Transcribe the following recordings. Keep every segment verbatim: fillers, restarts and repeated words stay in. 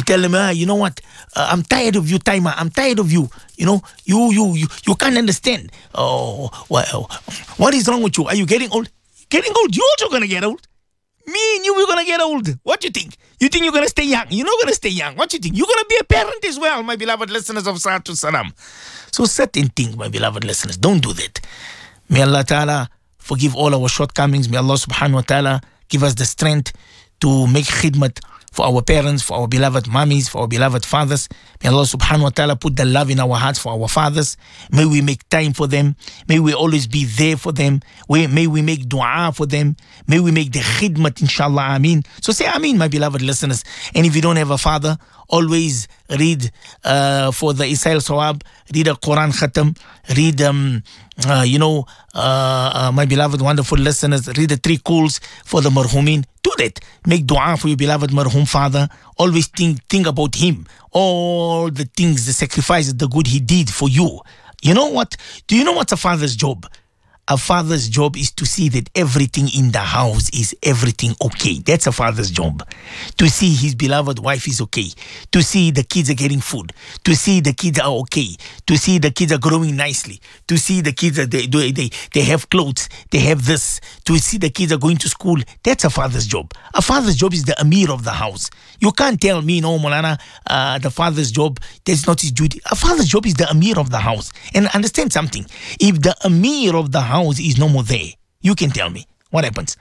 tell them, ah, you know what, uh, I'm tired of you, Taima, I'm tired of you. You know, you you you, you can't understand. Oh, well, what is wrong with you? Are you getting old? Getting old? You also gonna get old. Me and you, we're gonna get old. What you think? You think you're gonna stay young? You're not gonna stay young. What you think? You're gonna be a parent as well, my beloved listeners of Salatu Salam. So certain things, my beloved listeners, don't do that. May Allah Ta'ala forgive all our shortcomings. May Allah Subhanahu Wa Ta'ala give us the strength to make khidmat for our parents, for our beloved mummies, for our beloved fathers. May Allah Subhanahu Wa Ta'ala put the love in our hearts for our fathers. May we make time for them. May we always be there for them. May we make dua for them. May we make the khidmat, inshallah, ameen. So say ameen, my beloved listeners. And if you don't have a father, always read uh, for the Isail Sawab, read a Quran Khatam, read, um, uh, you know, uh, uh, my beloved wonderful listeners, read the three calls for the marhumin. Do that. Make dua for your beloved marhum father. Always think, think about him. All the things, the sacrifices, the good he did for you. You know what? Do you know what's a father's job? A father's job is to see that everything in the house is everything okay. That's a father's job. To see his beloved wife is okay. To see the kids are getting food. To see the kids are okay. To see the kids are growing nicely. To see the kids are, they, they, they, they have clothes. They have this. To see the kids are going to school. That's a father's job. A father's job is the Amir of the house. You can't tell me, no, Molana, uh, the father's job, that's not his duty. A father's job is the Amir of the house. And understand something. If the Amir of the house is no more there, you can tell me what happens.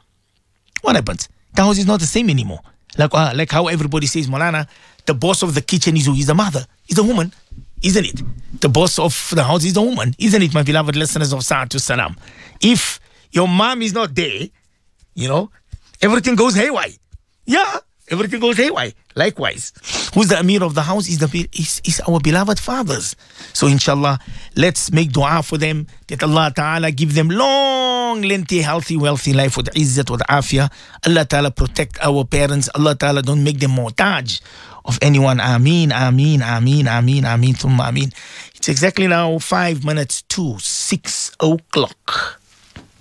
What happens? The house is not the same anymore. Like uh, like how everybody says, Molana, the boss of the kitchen is who? Is the mother, is the woman, isn't it? The boss of the house is the woman, isn't it, my beloved listeners of Salatu Salam? If your mom is not there, you know, everything goes haywire. Yeah, everything goes haywire. Likewise, who's the Amir of the house is the is, is our beloved fathers. So inshallah, let's make dua for them that Allah Ta'ala give them long, lengthy, healthy, wealthy life with izzat, with afiyah. Allah Ta'ala protect our parents. Allah Ta'ala don't make them muhtaj of anyone. Ameen, ameen, ameen, ameen, ameen, thumma ameen. It's exactly now five minutes to six o'clock.